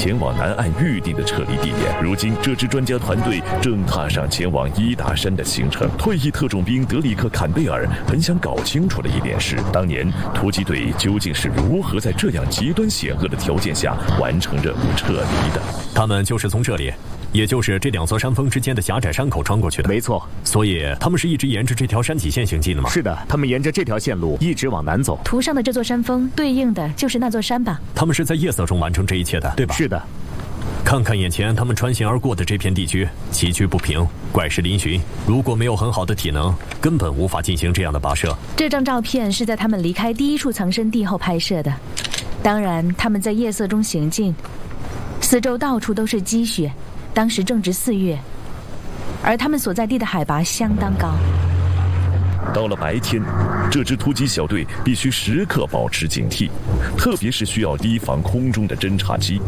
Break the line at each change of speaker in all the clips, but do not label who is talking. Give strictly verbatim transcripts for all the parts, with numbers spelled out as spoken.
前往南岸预定的撤离地点。如今，这支专家团队正踏上前往伊达山的行程。退役特种兵德里克·坎贝尔很想搞清楚的一点是，当年突击队究竟是如何在这样极端险恶的条件下完成任务撤离的。
他们就是从这里，也就是这两座山峰之间的狭窄山口穿过去的。
没错，
所以他们是一直沿着这条山体线行进的吗？
是的，他们沿着这条线路一直往南走。
图上的这座山峰对应的就是那座山吧？
他们是在夜色中完成这一切的，对吧？
是的。
看看眼前他们穿行而过的这片地区，崎岖不平，怪石嶙峋。如果没有很好的体能，根本无法进行这样的跋涉。
这张照片是在他们离开第一处藏身地后拍摄的。当然，他们在夜色中行进，四周到处都是积雪。当时正值四月，而他们所在地的海拔相当高。
到了白天，这支突击小队必须时刻保持警惕，特别是需要提防空中的侦察机。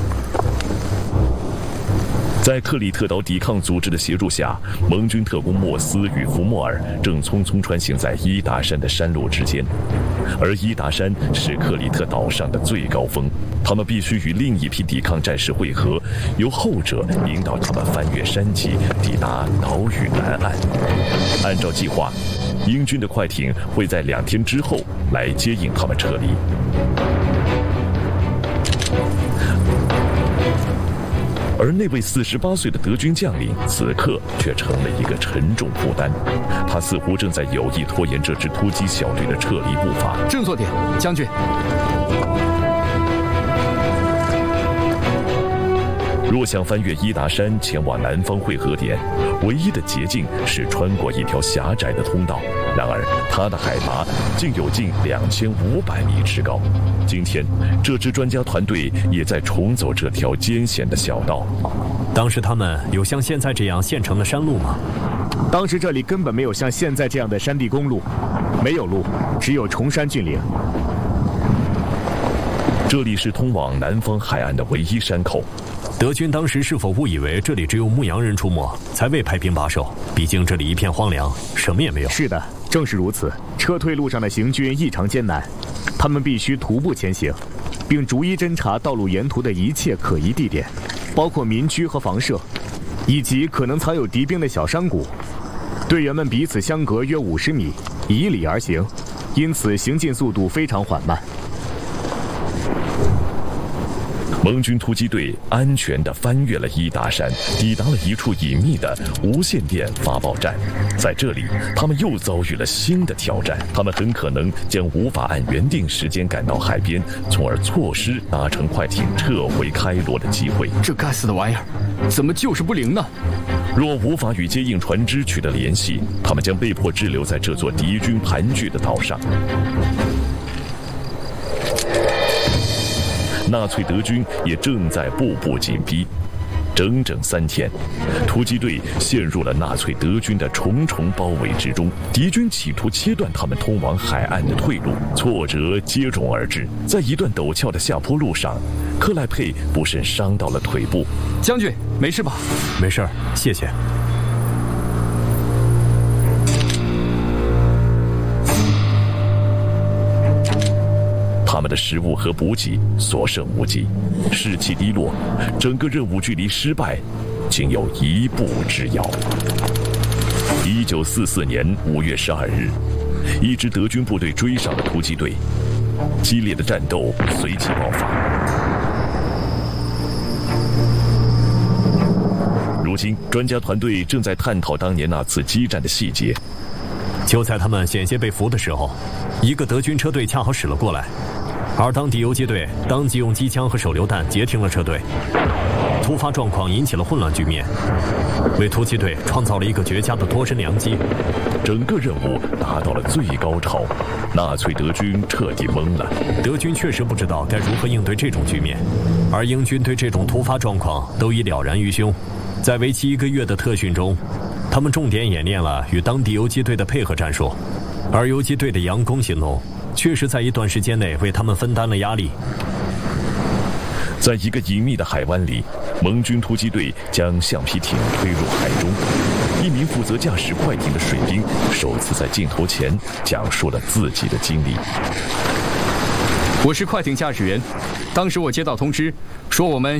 在克里特岛抵抗组织的协助下，盟军特工莫斯与福莫尔正匆匆穿行在伊达山的山路之间，而伊达山是克里特岛上的最高峰，他们必须与另一批抵抗战士会合，由后者引导他们翻越山脊，抵达岛屿南岸。按照计划，英军的快艇会在两天之后来接应他们撤离。而那位四十八岁的德军将领，此刻却成了一个沉重负担。他似乎正在有意拖延这支突击小队的撤离步伐。
振作点，将军。
若想翻越伊达山前往南方汇合点，唯一的捷径是穿过一条狭窄的通道。然而，它的海拔竟有近两千五百米之高。今天，这支专家团队也在重走这条艰险的小道。
当时他们有像现在这样现成的山路吗？
当时这里根本没有像现在这样的山地公路，没有路，只有崇山峻岭。
这里是通往南方海岸的唯一山口。
德军当时是否误以为这里只有牧羊人出没，才未派兵把守？毕竟这里一片荒凉，什么也没有。
是的，正是如此。撤退路上的行军异常艰难，他们必须徒步前行，并逐一侦察道路沿途的一切可疑地点，包括民居和房舍，以及可能藏有敌兵的小山谷。队员们彼此相隔约五十米，以里而行，因此行进速度非常缓慢。
盟军突击队安全地翻越了伊达山，抵达了一处隐秘的无线电发报站。在这里，他们又遭遇了新的挑战，他们很可能将无法按原定时间赶到海边，从而错失搭乘快艇撤回开罗的机会。
这该死的玩意儿，怎么就是不灵呢？
若无法与接应船只取得联系，他们将被迫滞留在这座敌军盘踞的岛上。纳粹德军也正在步步紧逼，整整三天，突击队陷入了纳粹德军的重重包围之中。敌军企图切断他们通往海岸的退路，挫折接踵而至。在一段陡峭的下坡路上，克赖佩不慎伤到了腿部。
将军，没事吧？
没事，谢谢。
他们的食物和补给所剩无几，士气低落，整个任务距离失败仅有一步之遥。一九四四年五月十二日，一支德军部队追上了突击队，激烈的战斗随即爆发。如今，专家团队正在探讨当年那次激战的细节。
就在他们险些被俘的时候，一个德军车队恰好驶了过来。而当地游击队当即用机枪和手榴弹截停了车队，突发状况引起了混乱局面，为突击队创造了一个绝佳的脱身良机。
整个任务达到了最高潮，纳粹德军彻底懵了。
德军确实不知道该如何应对这种局面，而英军对这种突发状况都已了然于胸。在为期一个月的特训中，他们重点演练了与当地游击队的配合战术，而游击队的佯攻行动确实在一段时间内为他们分担了压力。
在一个隐秘的海湾里，盟军突击队将橡皮艇推入海中。一名负责驾驶快艇的水兵首次在镜头前讲述了自己的经历。
我是快艇驾驶员，当时我接到通知，说我们